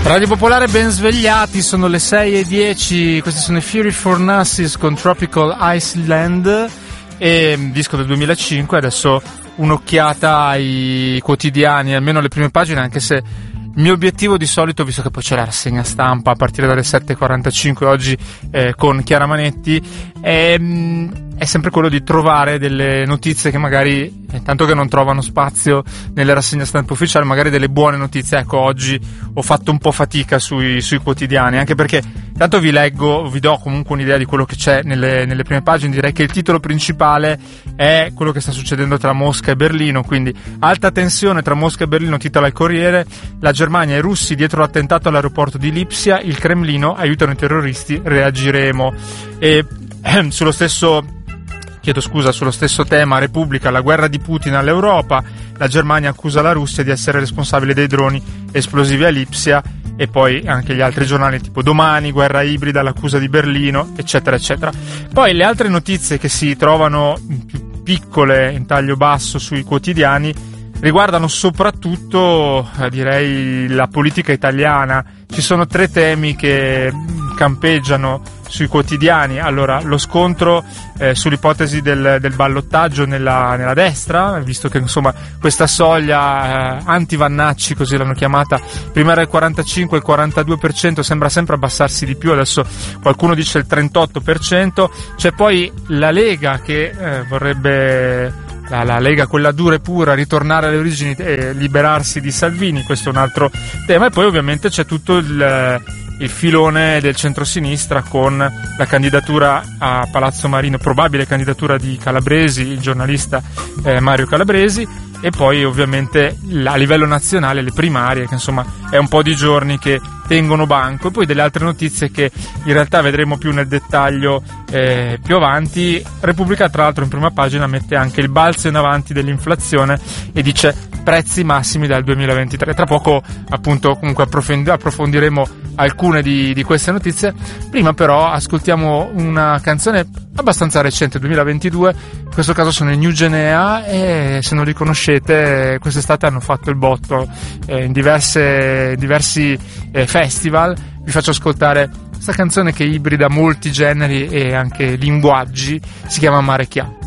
Radio Popolare, ben svegliati, sono le 6:10, questi sono i Fury for Nasties con Tropical Iceland, disco del 2005, adesso un'occhiata ai quotidiani, almeno le prime pagine, anche se il mio obiettivo di solito, visto che poi c'è la rassegna stampa a partire dalle 7:45 oggi con Chiara Manetti, è sempre quello di trovare delle notizie che magari, tanto che non trovano spazio nelle rassegne stampa ufficiali, magari delle buone notizie. Ecco, oggi ho fatto un po' fatica sui quotidiani, anche perché tanto vi leggo, vi do comunque un'idea di quello che c'è nelle prime pagine. Direi che il titolo principale è quello che sta succedendo tra Mosca e Berlino, quindi alta tensione tra Mosca e Berlino, titola il Corriere, la Germania e i russi dietro l'attentato all'aeroporto di Lipsia, il Cremlino aiutano i terroristi, reagiremo. E sullo stesso tema, Repubblica, la guerra di Putin all'Europa, la Germania accusa la Russia di essere responsabile dei droni esplosivi a Lipsia, e poi anche gli altri giornali tipo Domani, guerra ibrida, l'accusa di Berlino, eccetera eccetera. Poi le altre notizie che si trovano più piccole, in taglio basso sui quotidiani, riguardano soprattutto, direi, la politica italiana. Ci sono 3 temi che campeggiano sui quotidiani. Allora, lo scontro sull'ipotesi del ballottaggio nella destra, visto che insomma questa soglia anti-Vannacci, così l'hanno chiamata, prima era il 45, il 42%, sembra sempre abbassarsi di più, adesso qualcuno dice il 38%. C'è poi la Lega che vorrebbe, la Lega, quella dura e pura, ritornare alle origini e liberarsi di Salvini, questo è un altro tema. E poi ovviamente c'è tutto il filone del centrosinistra con la candidatura a Palazzo Marino, probabile candidatura di Calabresi, il giornalista Mario Calabresi, e poi ovviamente a livello nazionale le primarie, che insomma è un po' di giorni che tengono banco. E poi delle altre notizie che in realtà vedremo più nel dettaglio più avanti. Repubblica, tra l'altro, in prima pagina mette anche il balzo in avanti dell'inflazione e dice prezzi massimi dal 2023. Tra poco appunto comunque approfondiremo alcune di queste notizie. Prima però ascoltiamo una canzone abbastanza recente, 2022, in questo caso sono i New Genea, e se non li conoscete quest'estate hanno fatto il botto in diversi festival. Vi faccio ascoltare questa canzone che ibrida molti generi e anche linguaggi, si chiama Mare Chiaro.